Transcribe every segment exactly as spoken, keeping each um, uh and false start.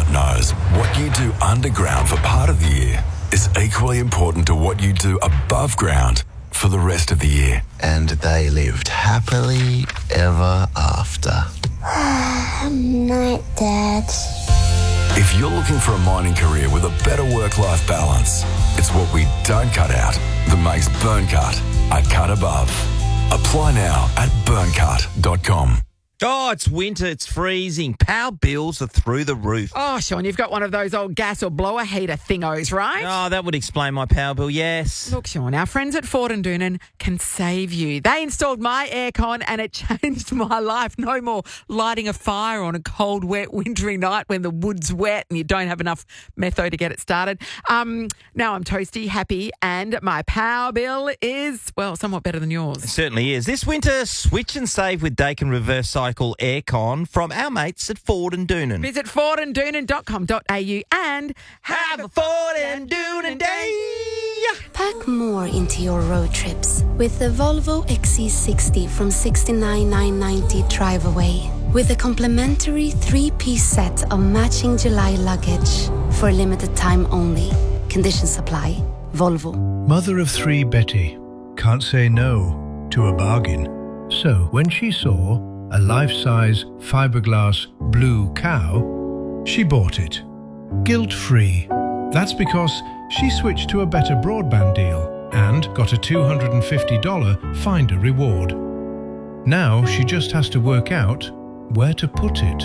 knows what you do underground for part of the year is equally important to what you do above ground for the rest of the year. And they lived happily ever after. Night, Dad. If you're looking for a mining career with a better work-life balance, it's what we don't cut out that makes Burncut a cut above. Apply now at burncut dot com. Oh, it's winter, it's freezing. Power bills are through the roof. Oh, Sean, you've got one of those old gas or blower heater thingos, right? Oh, that would explain my power bill, yes. Look, Sean, our friends at Ford and Doonan can save you. They installed my aircon and it changed my life. No more lighting a fire on a cold, wet, wintry night when the wood's wet and you don't have enough metho to get it started. Um, now I'm toasty, happy, and my power bill is, well, somewhat better than yours. It certainly is. This winter, switch and save with Dakin Reverse Cycle Aircon from our mates at Ford and Doonan. Visit ford and doonan dot com dot a u and have a Ford and Doonan day. Pack more into your road trips with the Volvo X C sixty from sixty-nine thousand nine hundred ninety drive away. With a complimentary three-piece set of matching July luggage for a limited time only. Conditions apply. Volvo. Mother of three Betty can't say no to a bargain. So when she saw a life-size fiberglass blue cow, she bought it. Guilt-free. That's because she switched to a better broadband deal and got a two hundred fifty dollars Finder reward. Now she just has to work out where to put it.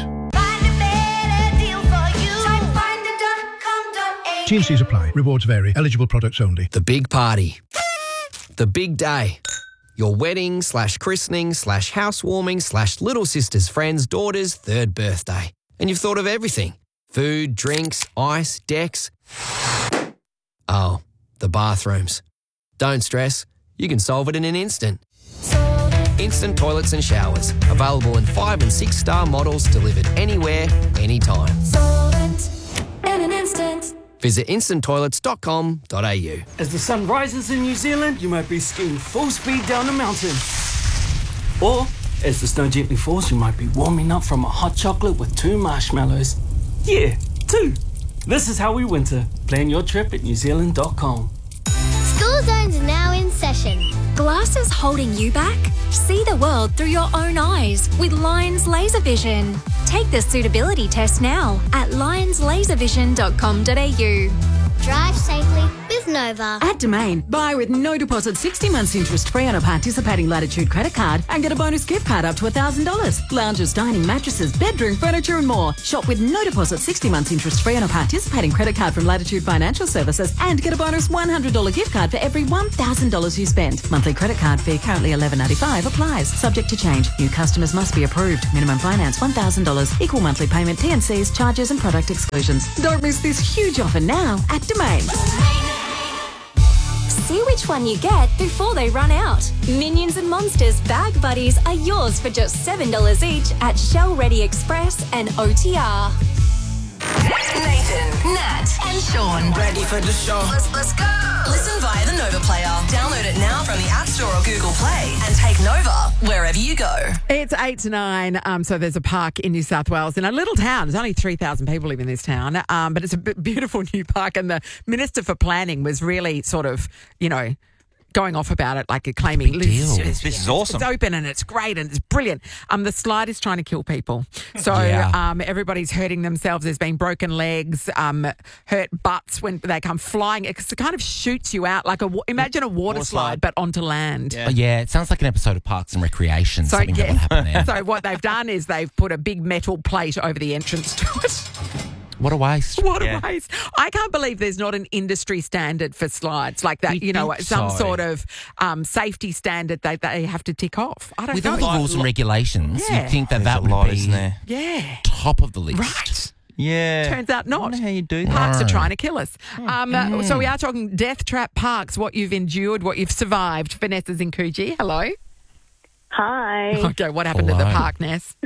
T and C's apply. Rewards vary. Eligible products only. The big party. The big day. Your wedding slash christening slash housewarming slash little sister's friend's daughter's third birthday. And you've thought of everything. Food, drinks, ice, decks. Oh, the bathrooms. Don't stress. You can solve it in an instant. Instant toilets and showers. Available in five and six star models delivered anywhere, anytime. Solvent in an instant. Visit instant toilets dot com dot a u. As the sun rises in New Zealand, you might be skiing full speed down a mountain. Or, as the snow gently falls, you might be warming up from a hot chocolate with two marshmallows. Yeah, two. This is how we winter. Plan your trip at new zealand dot com. School Zones are now in session. Glasses holding you back? See the world through your own eyes with Lions Laser Vision. Take the suitability test now at lions laser vision dot com dot a u. Drive safely with Nova. At Domain, buy with no deposit sixty months interest free on a participating Latitude credit card and get a bonus gift card up to one thousand dollars. Lounges, dining, mattresses, bedroom, furniture and more. Shop with no deposit sixty months interest free on a participating credit card from Latitude Financial Services and get a bonus one hundred dollars gift card for every one thousand dollars you spend. Monthly credit card fee currently eleven ninety-five applies. Subject to change. New customers must be approved. Minimum finance one thousand dollars. Equal monthly payment, T and C's, charges and product exclusions. Don't miss this huge offer now at Domain. See which one you get before they run out. Minions and Monsters Bag Buddies are yours for just seven dollars each at Shell Ready Express and O T R. Nathan, Nat, and Sean. Ready for the show? Let's, let's go. Listen via the Nova Player. Download it now from the App Store or Google Play and take Nova wherever you go. It's eight to nine. Um, so there's a park in New South Wales in a little town. There's only three thousand people live in this town, um, but it's a b- beautiful new park. And the Minister for Planning was really sort of, you know, going off about it, like claiming This, this, this is awesome. It's open and it's great and it's brilliant. Um, the slide is trying to kill people, so Yeah. um, everybody's hurting themselves. There's been broken legs, um, hurt butts when they come flying. It kind of shoots you out like a wa- imagine a water, Water slide, slide. but onto land. Yeah. yeah, it sounds like an episode of Parks and Recreation. So, Something yeah. that would happen there. So what they've done is they've put a big metal plate over the entrance to it. What a waste. What Yeah. a waste. I can't believe there's not an industry standard for slides like that, You'd you know, think some so. sort of um, safety standard that they have to tick off. I don't With know. all the rules and regulations, Yeah. you'd think that There's that a would lot, be isn't there? Yeah. top of the list. Right. Yeah. Turns out I not. wonder how you do that. Parks are No. trying to kill us. Um, uh, so we are talking Death Trap Parks, what you've endured, what you've survived. Vanessa's in Coogee. Hello. Hi. Okay, what happened to the Hello. park, Ness?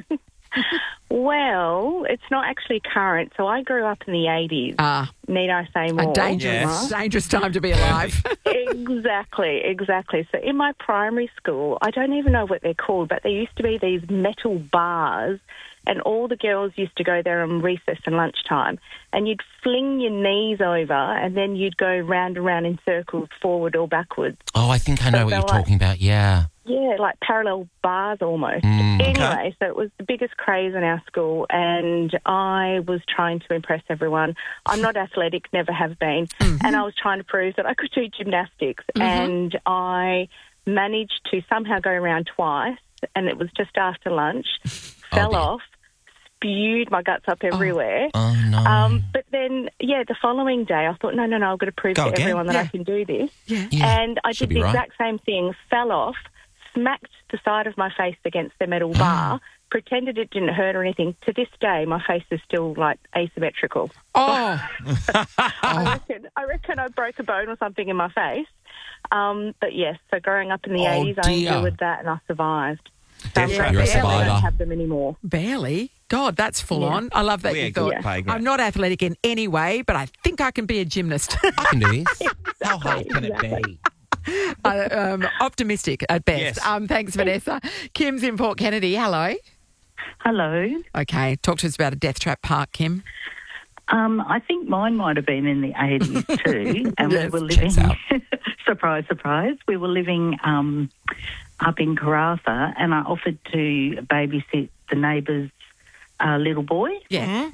Well, it's not actually current. So I grew up in the eighties. Ah, Need I say more? a dangerous, Yes. dangerous time to be alive. Exactly, exactly. So in my primary school, I don't even know what they're called, but there used to be these metal bars, and all the girls used to go there on recess and lunchtime, and you'd fling your knees over, and then you'd go round and round in circles, forward or backwards. Oh, I think I know So what you're they're like- talking about. Yeah. Yeah, like parallel bars almost. Mm, okay. Anyway, so it was the biggest craze in our school, and I was trying to impress everyone. I'm not athletic, never have been, Mm-hmm. and I was trying to prove that I could do gymnastics, Mhm. and I managed to somehow go around twice, and it was just after lunch, fell dear. off, spewed my guts up everywhere. Oh, no. Um, but then, yeah, the following day, I thought, no, no, no, I've got to prove Go to again. everyone that Yeah. I can do this. Yeah. Yeah, And I should did be the right. exact same thing, fell off, smacked the side of my face against the metal bar, pretended it didn't hurt or anything. To this day, my face is still, like, asymmetrical. Oh. I reckon I reckon I broke a bone or something in my face. Um, but, yes, so growing up in the Oh, eighties, I dear. endured that and I survived. So I'm Yeah, grateful You're a that I survivor. don't have them anymore. Barely. God, that's full Yeah. on. I love that We you are good thought, pay grade. I'm not athletic in any way, but I think I can be a gymnast. I can do this. How hard can it be? uh, um, optimistic at best. Yes. Um, thanks, Vanessa. Kim's in Port Kennedy. Hello. Hello. Okay, talk to us about a death trap park, Kim. Um, I think mine might have been in the eighties too, and Yes, we were living. checks out. surprise, surprise. We were living um, up in Karratha, and I offered to babysit the neighbour's uh, little boy. Yeah.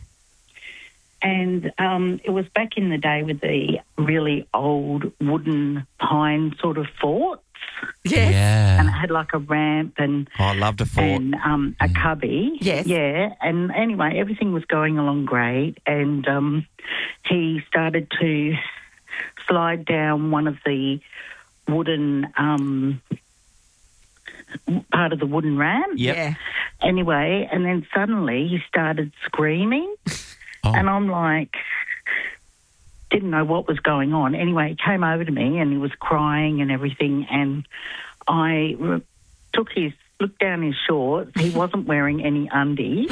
And um, it was back in the day with the really old wooden pine sort of forts, Yes. Yeah. and it had like a ramp and Oh, I loved a fort. and um, a cubby. Yes. Yeah. And anyway, everything was going along great. And um, he started to slide down one of the wooden, um, part of the wooden ramp. Yep. Yeah. Anyway, and then suddenly he started screaming. Oh. And I'm like, didn't know what was going on. Anyway, he came over to me and he was crying and everything. And I re- took his, looked down his shorts. He wasn't wearing any undies.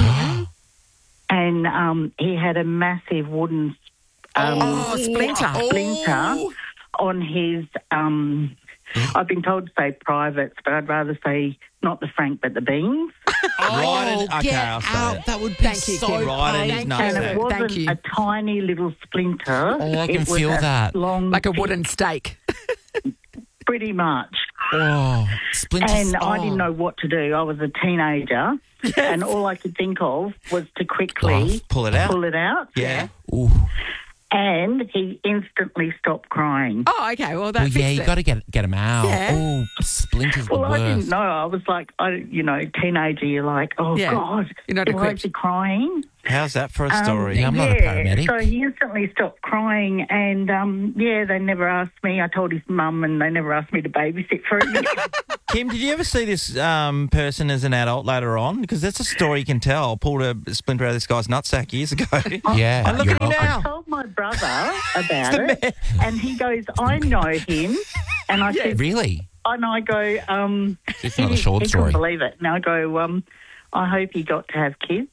And um, he had a massive wooden um, Oh, splinter. splinter on his, um, I've been told to say privates, but I'd rather say not the Frank but the beans. Right in- okay, get I'll say out. it. That would be Thank you, so Kim. Right in his painful. nose. And it Thank wasn't you. a tiny little splinter. Oh, I it can was feel a that. Long Like a piece, wooden stake. pretty much. Oh, splinters. And I oh. didn't know what to do. I was a teenager, and all I could think of was to quickly Oh, pull it out. Pull it out. Yeah. Ooh. And he instantly stopped crying. Oh, okay. Well, that Well, yeah, fixed you it. got to get get them out. Yeah. Oh, splinters Well, the I worst. didn't know. I was like, I, you know, teenager. You're like, oh Yeah. God, You're not why equipped. is he crying? How's that for a Um, story? Yeah, I'm not a paramedic. So he instantly stopped crying, and um, yeah, they never asked me. I told his mum, and they never asked me to babysit for him. Kim, did you ever see this um, person as an adult later on? Because that's a story you can tell. Pulled a splinter out of this guy's nutsack years ago. Yeah, And look you're at him welcome. now. I told my brother about it, and he goes, "I know him," and I said, Really? and I go, um, It's not a he, short he story. couldn't believe it, and I go, um, I hope he got to have kids.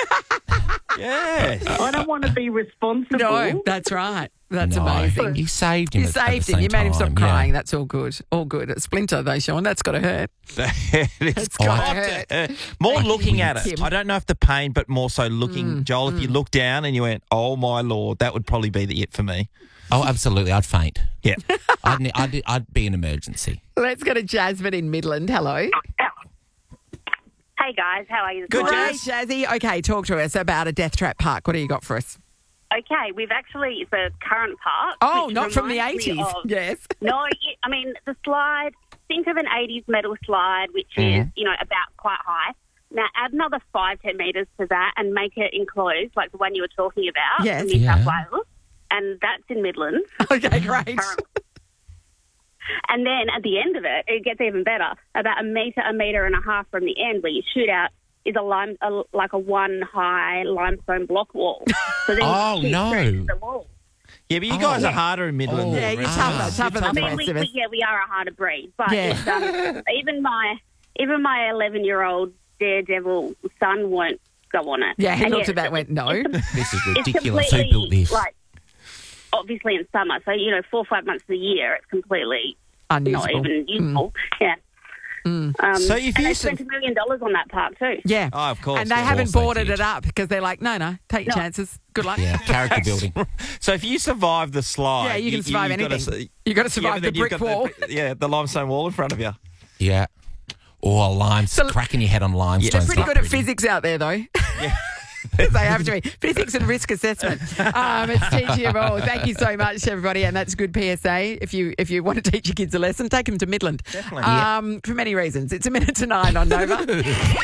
Yes. I don't want to be responsible. No, that's right. That's No, amazing. You saved him. You at- at the saved him. same You made him stop time, crying. yeah. That's all good. All good. A splinter, though, Sean. That's got to hurt. It's got got to to hurt. hurt. More Thank looking you, at it. Kim. I don't know if the pain, but more so looking. Mm, Joel, if you look down and you went, oh, my Lord, that would probably be the it for me. Oh, absolutely. I'd faint. Yeah. I'd, ne- I'd, I'd be an emergency. Let's go to Jasmine in Midland. Hello. Hey guys, how are you? This Good, morning? Jazzy. Okay, talk to us about a death trap park. What do you got for us? Okay, we've actually, it's a current park. Oh, which not from the reminds me eighties. of- Yes. No, it- I mean, the slide, think of an eighties metal slide, which is, Mhm. you know, about quite high. Now, add another five, ten metres to that and make it enclosed, like the one you were talking about Yes. in New Yeah. South Wales. And that's in Midlands. Okay, great. And then at the end of it, it gets even better. About a metre, a metre and a half from the end where you shoot out is a lime, a, like a one high limestone block wall. So then Oh, you shoot no. straight to the wall. Yeah, but you Oh. guys are harder in Midland. Oh. than Yeah, the you're rest tougher, of us. tougher You're than the I mean, rest we, of us. we, yeah, we are a harder breed, but Yeah. it's, um, even my even my eleven-year-old daredevil son won't go on it. Yeah, he And looked yet at that and went, no. This is It's ridiculous. Who completely, built this? like, obviously in summer, so, you know, four or five months of the year, it's completely not Unusable. even useful. Yeah. Mm. Um, So if and you they s- spent a million dollars on that park too. Yeah. Oh, of course. And they yeah. haven't Also boarded cute. it up because they're like, no, no, take your No. chances. Good luck. Yeah, character building. So if you survive the slide, Yeah, you can survive you've gotta anything. s- You got to yeah, survive but the then you've brick got wall. The, yeah, the limestone wall in front of you. Yeah. Or lime, So- cracking your head on limestone. They're pretty good at physics out there, though. Yeah. they have to be. Physics and risk assessment. Um, it's teaching you all. Thank you so much, everybody. And that's good P S A. If you if you want to teach your kids a lesson, take them to Midland. Definitely. Um, For many reasons. It's a minute to nine on Nova. Nathan,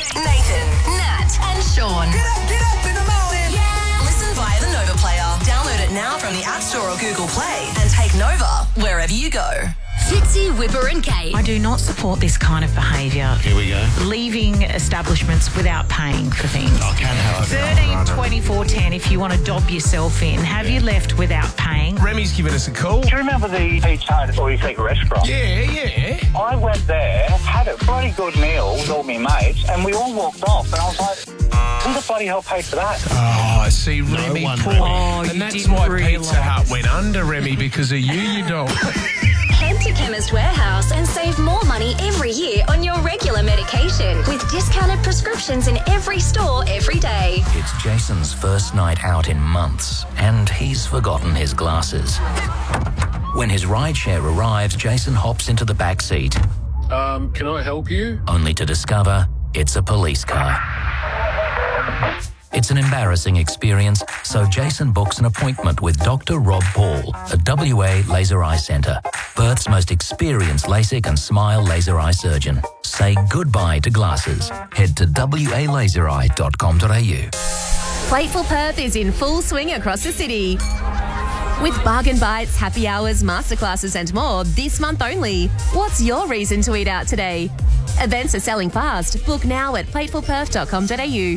Nat, and Sean. Get up, get up in the morning. Yeah. Listen via the Nova Player. Download it now from the App Store or Google Play and take Nova wherever you go. Fitzy, Whipper and Kate. I do not support this kind of behaviour. Here we go. Leaving establishments without paying for things. I can have thirteen twenty-four ten if you want to dob yourself in. Have you left without paying? Remy's given us a call. Do you remember the Pete's Hut All You Think restaurant? Yeah, yeah. I went there, had a bloody good meal with all my mates, and we all walked off, and I was like, who the bloody hell paid for that? Oh, see, Remy, one, poor. Remy. Oh, and you that's didn't why realise. Pizza Hut went under, Remy, because of you, you don't. Head to Chemist Warehouse and save more money every year on your regular medication with discounted prescriptions in every store every day. It's Jason's first night out in months, and he's forgotten his glasses. When his rideshare arrives, Jason hops into the back seat, Um, can I help you? only to discover it's a police car. It's an embarrassing experience, so Jason books an appointment with Doctor Rob Paul at W A Laser Eye Centre, Perth's most experienced LASIK and SMILE laser eye surgeon. Say goodbye to glasses. Head to w a laser eye dot com dot a u. Plateful Perth is in full swing across the city. With bargain bites, happy hours, masterclasses and more this month only. What's your reason to eat out today? Events are selling fast. Book now at plateful perth dot com dot a u.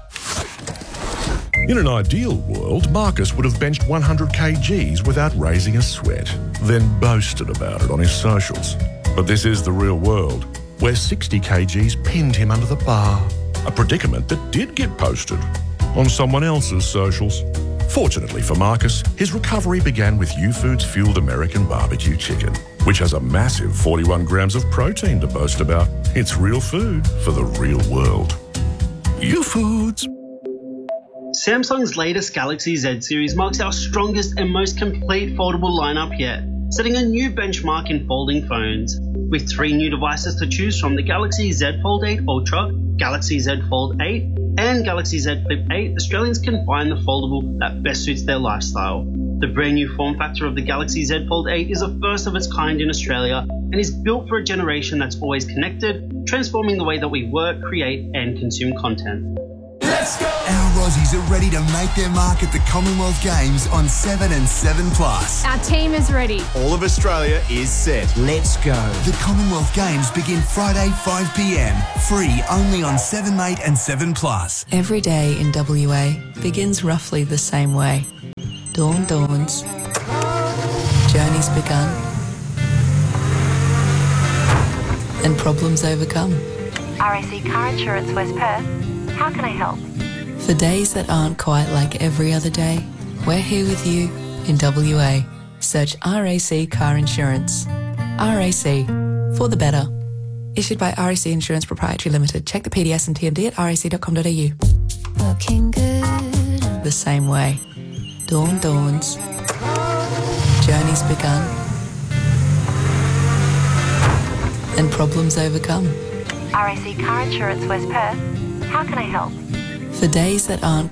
In an ideal world, Marcus would have benched one hundred kilograms without raising a sweat, then boasted about it on his socials. But this is the real world, where sixty kilograms pinned him under the bar, a predicament that did get posted on someone else's socials. Fortunately for Marcus, his recovery began with U-Foods Fueled American Barbecue Chicken, which has a massive forty-one grams of protein to boast about. It's real food for the real world. U-Foods. Samsung's latest Galaxy Z series marks our strongest and most complete foldable lineup yet, setting a new benchmark in folding phones. With three new devices to choose from, the Galaxy Z Fold eight Ultra, Galaxy Z Fold eight, and Galaxy Z Flip eight, Australians can find the foldable that best suits their lifestyle. The brand new form factor of the Galaxy Z Fold eight is a first of its kind in Australia and is built for a generation that's always connected, transforming the way that we work, create, and consume content. Let's go! Our Aussies are ready to make their mark at the Commonwealth Games on seven and seven plus. Our team is ready. All of Australia is set. Let's go. The Commonwealth Games begin Friday, five p m. Free only on seven mate and seven plus. Every day in W A begins roughly the same way. Dawn dawns. Journey's begun. And problems overcome. R A C Car Insurance West Perth. How can I help? For days that aren't quite like every other day, we're here with you in W A. Search R A C Car Insurance. R A C, for the better. Issued by R A C Insurance Proprietary Limited. Check the P D S and T M D at r a c dot com dot a u. Looking good. The same way. Dawn dawns. Journey's begun. And problems overcome. R A C Car Insurance West Perth. How can I help? For days that aren't